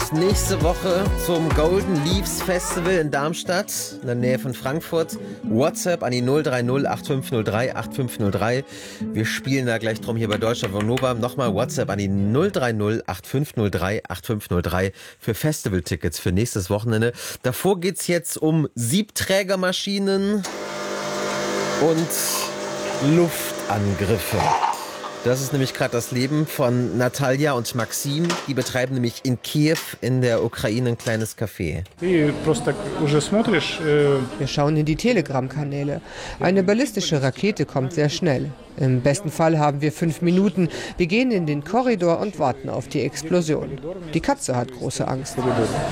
nächste Woche zum Golden Leaves Festival in Darmstadt, in der Nähe von Frankfurt. WhatsApp an die 030 8503 8503. Wir spielen da gleich drum hier bei Deutschland von Nova. Nochmal WhatsApp an die 030 8503 8503 für Festivaltickets für nächstes Wochenende. Davor geht's jetzt um Siebträgermaschinen und Luftangriffe. Das ist nämlich gerade das Leben von Natalia und Maxim. Die betreiben nämlich in Kiew in der Ukraine ein kleines Café. Wir schauen in die Telegram-Kanäle. Eine ballistische Rakete kommt sehr schnell. Im besten Fall haben wir 5 Minuten. Wir gehen in den Korridor und warten auf die Explosion. Die Katze hat große Angst. Ja,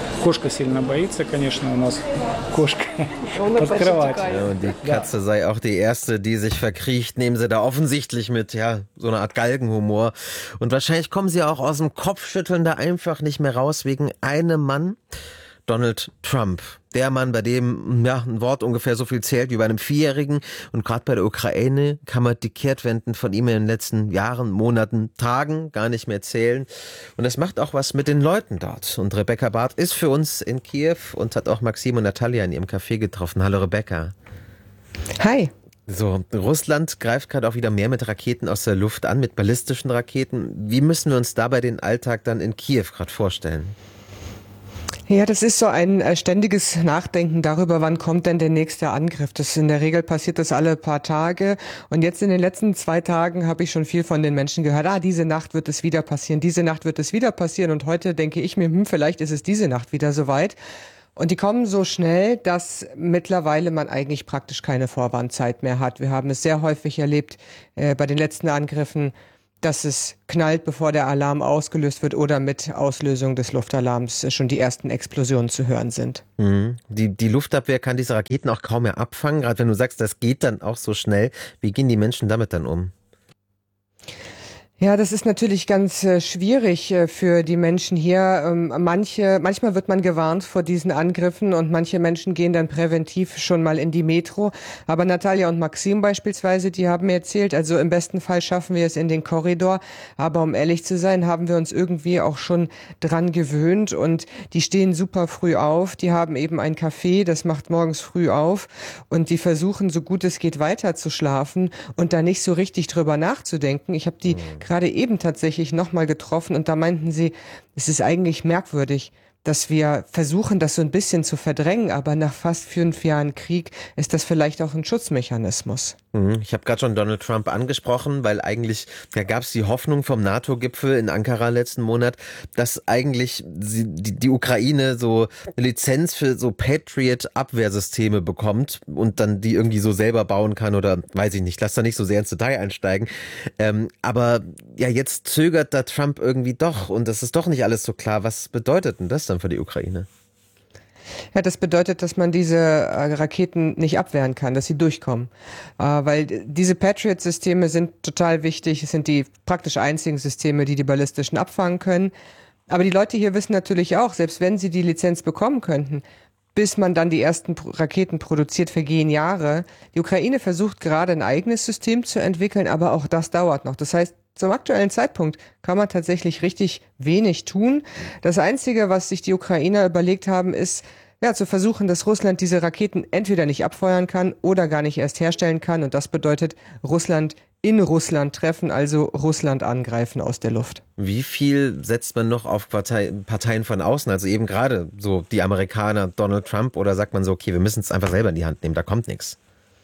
und die Katze sei auch die erste, die sich verkriecht. Nehmen sie da offensichtlich mit, so einer Art Galgenhumor. Und wahrscheinlich kommen sie auch aus dem Kopfschütteln da einfach nicht mehr raus wegen einem Mann. Donald Trump. Der Mann, bei dem ein Wort ungefähr so viel zählt wie bei einem Vierjährigen. Und gerade bei der Ukraine kann man die Kehrtwenden von ihm in den letzten Jahren, Monaten, Tagen gar nicht mehr zählen. Und das macht auch was mit den Leuten dort. Und Rebecca Barth ist für uns in Kiew und hat auch Maxim und Natalia in ihrem Café getroffen. Hallo Rebecca. Hi. So, Russland greift gerade auch wieder mehr mit Raketen aus der Luft an, mit ballistischen Raketen. Wie müssen wir uns dabei den Alltag dann in Kiew gerade vorstellen? Ja, das ist so ein ständiges Nachdenken darüber, wann kommt denn der nächste Angriff. In der Regel passiert das alle paar Tage. Und jetzt in den letzten 2 Tagen habe ich schon viel von den Menschen gehört, diese Nacht wird es wieder passieren, diese Nacht wird es wieder passieren. Und heute denke ich mir, vielleicht ist es diese Nacht wieder soweit. Und die kommen so schnell, dass mittlerweile man eigentlich praktisch keine Vorwarnzeit mehr hat. Wir haben es sehr häufig erlebt bei den letzten Angriffen, dass es knallt, bevor der Alarm ausgelöst wird oder mit Auslösung des Luftalarms schon die ersten Explosionen zu hören sind. Die Luftabwehr kann diese Raketen auch kaum mehr abfangen. Gerade wenn du sagst, das geht dann auch so schnell. Wie gehen die Menschen damit dann um? Ja, das ist natürlich ganz schwierig für die Menschen hier. Manchmal wird man gewarnt vor diesen Angriffen und manche Menschen gehen dann präventiv schon mal in die Metro. Aber Natalia und Maxim beispielsweise, die haben mir erzählt, also im besten Fall schaffen wir es in den Korridor. Aber um ehrlich zu sein, haben wir uns irgendwie auch schon dran gewöhnt und die stehen super früh auf. Die haben eben ein Café, das macht morgens früh auf und die versuchen, so gut es geht, weiter zu schlafen und da nicht so richtig drüber nachzudenken. Ich habe die gerade eben tatsächlich nochmal getroffen und da meinten sie, es ist eigentlich merkwürdig, dass wir versuchen, das so ein bisschen zu verdrängen, aber nach fast 5 Jahren Krieg ist das vielleicht auch ein Schutzmechanismus. Ich habe gerade schon Donald Trump angesprochen, weil eigentlich gab es die Hoffnung vom NATO-Gipfel in Ankara letzten Monat, dass eigentlich die Ukraine so eine Lizenz für so Patriot-Abwehrsysteme bekommt und dann die irgendwie so selber bauen kann oder weiß ich nicht, lass da nicht so sehr ins Detail einsteigen. Aber jetzt zögert da Trump irgendwie doch und das ist doch nicht alles so klar. Was bedeutet denn das dann für die Ukraine? Ja, das bedeutet, dass man diese Raketen nicht abwehren kann, dass sie durchkommen. Weil diese Patriot-Systeme sind total wichtig. Es sind die praktisch einzigen Systeme, die ballistischen abfangen können. Aber die Leute hier wissen natürlich auch, selbst wenn sie die Lizenz bekommen könnten, bis man dann die ersten Raketen produziert, vergehen Jahre. Die Ukraine versucht gerade ein eigenes System zu entwickeln, aber auch das dauert noch. Das heißt, zum aktuellen Zeitpunkt kann man tatsächlich richtig wenig tun. Das Einzige, was sich die Ukrainer überlegt haben, ist, zu versuchen, dass Russland diese Raketen entweder nicht abfeuern kann oder gar nicht erst herstellen kann. Und das bedeutet, Russland in Russland treffen, also Russland angreifen aus der Luft. Wie viel setzt man noch auf Parteien von außen? Also eben gerade so die Amerikaner, Donald Trump, oder sagt man so, okay, wir müssen es einfach selber in die Hand nehmen, da kommt nichts?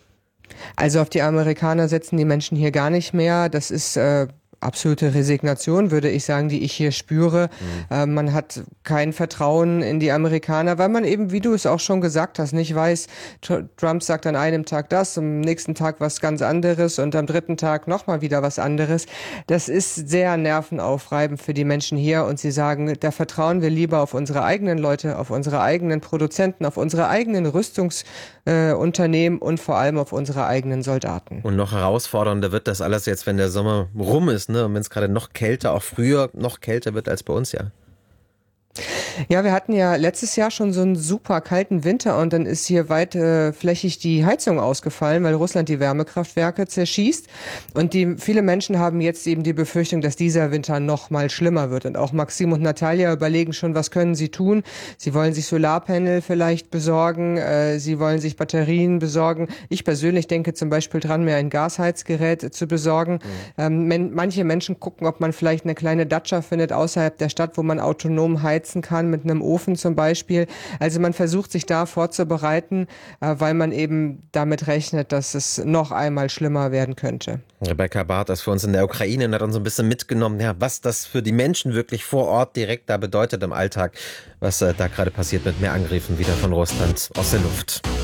Also auf die Amerikaner setzen die Menschen hier gar nicht mehr. Das ist absolute Resignation, würde ich sagen, die ich hier spüre. Man hat kein Vertrauen in die Amerikaner, weil man eben, wie du es auch schon gesagt hast, nicht weiß, Trump sagt an einem Tag das, am nächsten Tag was ganz anderes und am 3. Tag nochmal wieder was anderes. Das ist sehr nervenaufreibend für die Menschen hier und sie sagen, da vertrauen wir lieber auf unsere eigenen Leute, auf unsere eigenen Produzenten, auf unsere eigenen Rüstungsunternehmen und vor allem auf unsere eigenen Soldaten. Und noch herausfordernder wird das alles jetzt, wenn der Sommer rum ist, ne? Und wenn es gerade noch kälter, auch früher noch kälter wird als bei uns, ja. Ja, wir hatten ja letztes Jahr schon so einen super kalten Winter und dann ist hier flächig die Heizung ausgefallen, weil Russland die Wärmekraftwerke zerschießt. Und viele Menschen haben jetzt eben die Befürchtung, dass dieser Winter noch mal schlimmer wird. Und auch Maxim und Natalia überlegen schon, was können sie tun. Sie wollen sich Solarpanel vielleicht besorgen, sie wollen sich Batterien besorgen. Ich persönlich denke zum Beispiel dran, mir ein Gasheizgerät zu besorgen. Manche Menschen gucken, ob man vielleicht eine kleine Datscha findet außerhalb der Stadt, wo man autonom heizen kann, mit einem Ofen zum Beispiel. Also man versucht sich da vorzubereiten, weil man eben damit rechnet, dass es noch einmal schlimmer werden könnte. Rebecca Barth ist für uns in der Ukraine und hat uns ein bisschen mitgenommen, ja, was das für die Menschen wirklich vor Ort direkt da bedeutet im Alltag, was da gerade passiert mit mehr Angriffen wieder von Russland aus der Luft.